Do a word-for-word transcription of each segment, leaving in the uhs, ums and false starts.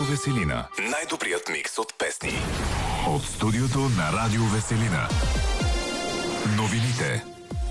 Веселина. Най-добрият микс от песни. От студиото на Радио Веселина. Новините.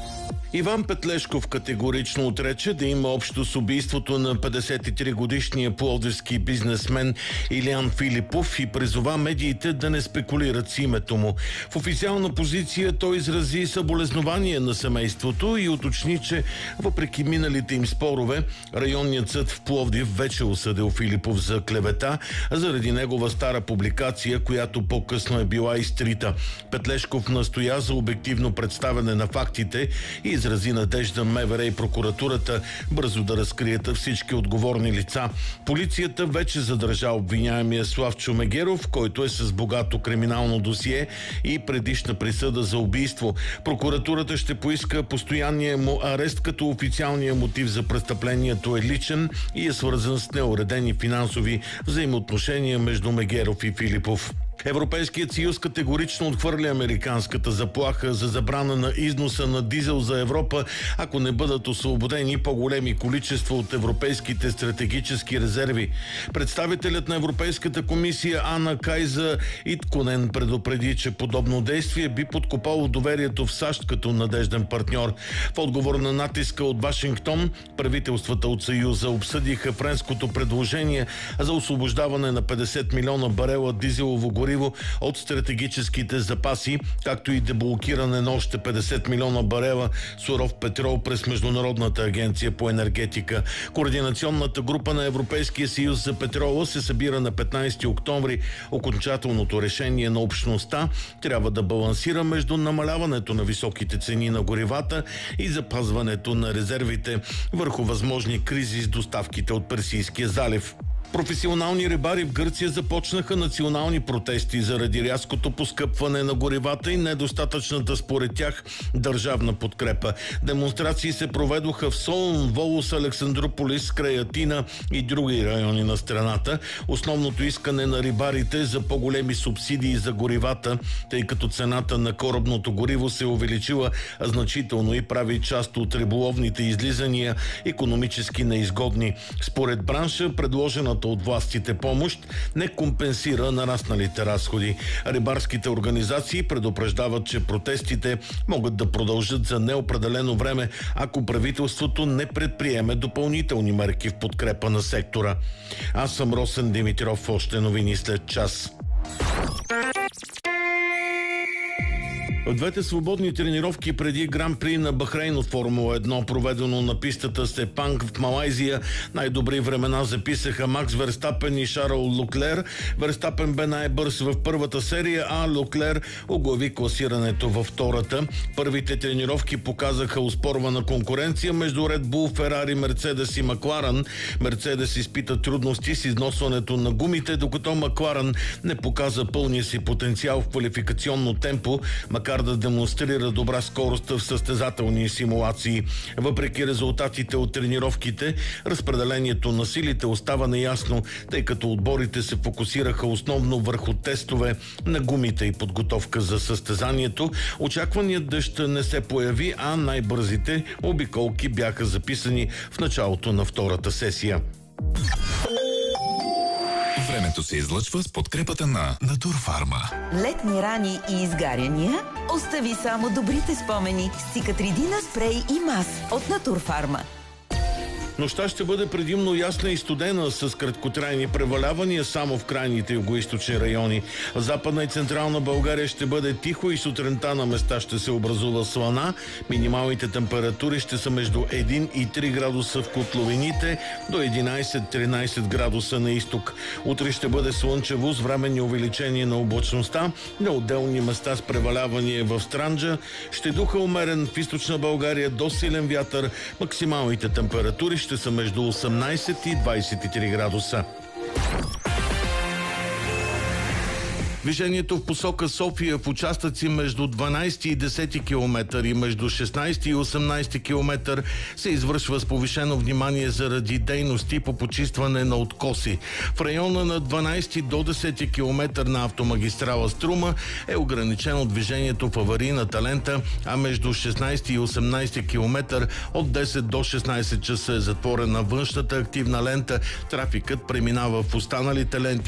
Иван Петлешков категорично отрече да има общо с убийството на петдесет и три годишния пловдивски бизнесмен Илиян Филипов и призова медиите да не спекулират с името му. В официална позиция той изрази съболезнование на семейството и уточни, че въпреки миналите им спорове, районният съд в Пловдив вече осъдил Филипов за клевета заради негова стара публикация, която по-късно е била изтрита. Петлешков настоя за обективно представяне на фактите и изрази надежда МВР и прокуратурата бързо да разкрият всички отговорни лица. Полицията вече задържа обвиняемия Славчо Мегеров, който е с богато криминално досие и предишна присъда за убийство. Прокуратурата ще поиска постоянния му арест, като официалният мотив за престъплението е личен и е свързан с неуредени финансови взаимоотношения между Мегеров и Филипов. Европейският съюз категорично отхвърля американската заплаха за забрана на износа на дизел за Европа, ако не бъдат освободени по-големи количества от европейските стратегически резерви. Представителят на Европейската комисия Ана Кайза Итконен предупреди, че подобно действие би подкопало доверието в САЩ като надежден партньор. В отговор на натиска от Вашингтон, правителствата от Съюза обсъдиха френското предложение за освобождаване на петдесет милиона барела дизелово гориво от стратегическите запаси, както и деблокиране на още петдесет милиона барела суров петрол през Международната агенция по енергетика. Координационната група на Европейския съюз за петрола се събира на петнайсети октомври. Окончателното решение на общността трябва да балансира между намаляването на високите цени на горивата и запазването на резервите върху възможни кризи с доставките от Персийския залив. Професионални рибари в Гърция започнаха национални протести заради рязкото поскъпване на горивата и недостатъчната според тях държавна подкрепа. Демонстрации се проведоха в Солун, Волос, Александрополис, край Атина и други райони на страната. Основното искане на рибарите за по-големи субсидии за горивата, тъй като цената на корабното гориво се увеличила значително и прави част от риболовните излизания икономически неизгодни. Според бранша, предложената от властите помощ не компенсира нарасналите разходи. Рибарските организации предупреждават, че протестите могат да продължат за неопределено време, ако правителството не предприеме допълнителни мерки в подкрепа на сектора. Аз съм Росен Димитров, още новини след час. В двете свободни тренировки преди Гран-при на Бахрейн от Формула едно, проведено на пистата Сепанг в Малайзия, най-добри времена записаха Макс Верстапен и Шарл Леклер. Верстапен бе най-бърз в първата серия, а Леклер оглави класирането във втората. Първите тренировки показаха оспорвана конкуренция между Red Bull, Ферари, Мерцедес и Макларен. Мерцедес изпита трудности с износването на гумите, докато Макларен не показа пълния си потенциал в квалификационно темпо, макар да демонстрира добра скорост в състезателни симулации. Въпреки резултатите от тренировките, разпределението на силите остава неясно, тъй като отборите се фокусираха основно върху тестове на гумите и подготовка за състезанието. Очакваният дъжд не се появи, а най-бързите обиколки бяха записани в началото на втората сесия. Времето се излъчва с подкрепата на Натурфарма. Летни рани и изгаряния? Остави само добрите спомени с Цикатридина спрей и мас от Натурфарма. Нощта ще бъде предимно ясна и студена с краткотрайни превалявания само в крайните югоизточни райони. В Западна и Централна България ще бъде тихо и сутринта на места ще се образува слана. Минималните температури ще са между един и три градуса в котловините, до единайсет-тринайсет градуса на изток. Утре ще бъде слънчево с временни увеличение на облачността. На отделни места с превалявания в Странджа ще духа умерен в източна България до силен вятър. Максималните температури ще са между осемнайсет и двайсет и три градуса. Движението в посока София в участъци между дванайсети и десети километър и между шестнайсети и осемнайсети километър се извършва с повишено внимание заради дейности по почистване на откоси. В района на дванайсети до десети километър на автомагистрала Струма е ограничено движението в аварийната лента, а между шестнайсети и осемнайсети километър от десет до шестнайсет часа е затворена външната активна лента. Трафикът преминава в останалите ленти